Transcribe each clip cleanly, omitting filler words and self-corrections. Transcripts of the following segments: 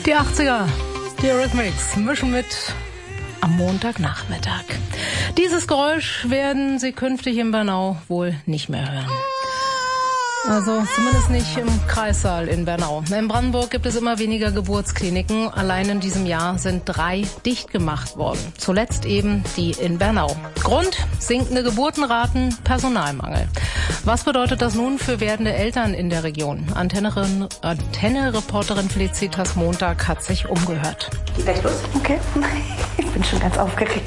Die 80er, die Eurythmics, mischen mit am Montagnachmittag. Dieses Geräusch werden Sie künftig in Bernau wohl nicht mehr hören. Also zumindest nicht im Kreissaal in Bernau. In Brandenburg gibt es immer weniger Geburtskliniken. Allein in diesem Jahr sind 3 dicht gemacht worden. Zuletzt eben die in Bernau. Grund: sinkende Geburtenraten, Personalmangel. Was bedeutet das nun für werdende Eltern in der Region? Antenne-Reporterin Felicitas Montag hat sich umgehört. Geht gleich los? Okay. Ich bin schon ganz aufgeregt.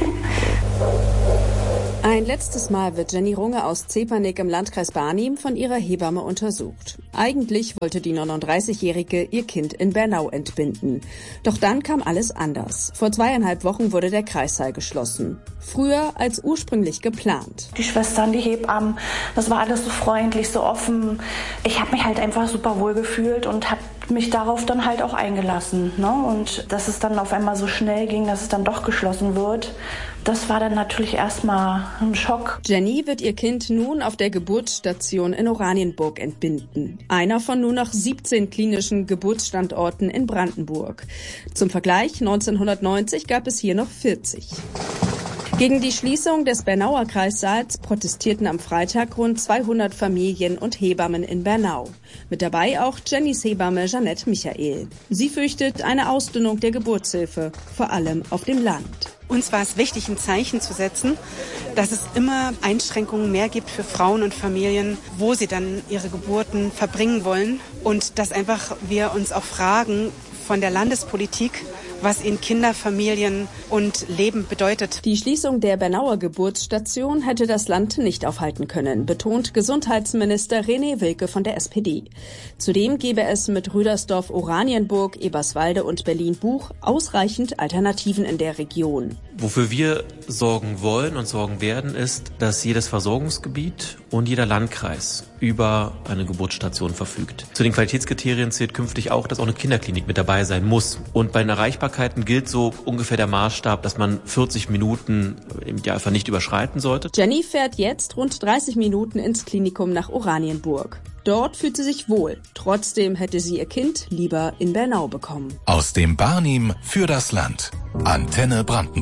Ein letztes Mal wird Jenny Runge aus Zepernick im Landkreis Barnim von ihrer Hebamme untersucht. Eigentlich wollte die 39-Jährige ihr Kind in Bernau entbinden. Doch dann kam alles anders. Vor 2,5 Wochen wurde der Kreissaal geschlossen. Früher als ursprünglich geplant. Die Schwestern, die Hebammen, das war alles so freundlich, so offen. Ich habe mich halt einfach super wohl gefühlt und habe mich darauf dann halt auch eingelassen. Ne? Und dass es dann auf einmal so schnell ging, dass es dann doch geschlossen wird, das war dann natürlich erstmal ein Schock. Jenny wird ihr Kind nun auf der Geburtsstation in Oranienburg entbinden. Einer von nur noch 17 klinischen Geburtsstandorten in Brandenburg. Zum Vergleich, 1990 gab es hier noch 40. Gegen die Schließung des Bernauer Kreissaals protestierten am Freitag rund 200 Familien und Hebammen in Bernau. Mit dabei auch Jennys Hebamme Jeanette Michael. Sie fürchtet eine Ausdünnung der Geburtshilfe, vor allem auf dem Land. Uns war es wichtig, ein Zeichen zu setzen, dass es immer Einschränkungen mehr gibt für Frauen und Familien, wo sie dann ihre Geburten verbringen wollen. Und dass einfach wir uns auch fragen von der Landespolitik, was in Kinder, Familien und Leben bedeutet. Die Schließung der Bernauer Geburtsstation hätte das Land nicht aufhalten können, betont Gesundheitsminister René Wilke von der SPD. Zudem gäbe es mit Rüdersdorf, Oranienburg, Eberswalde und Berlin-Buch ausreichend Alternativen in der Region. Wofür wir sorgen wollen und sorgen werden, ist, dass jedes Versorgungsgebiet und jeder Landkreis über eine Geburtsstation verfügt. Zu den Qualitätskriterien zählt künftig auch, dass auch eine Kinderklinik mit dabei sein muss. Und bei den Erreichbarkeiten gilt so ungefähr der Maßstab, dass man 40 Minuten im Jahr einfach nicht überschreiten sollte. Jenny fährt jetzt rund 30 Minuten ins Klinikum nach Oranienburg. Dort fühlt sie sich wohl. Trotzdem hätte sie ihr Kind lieber in Bernau bekommen. Aus dem Barnim für das Land. Antenne Brandenburg.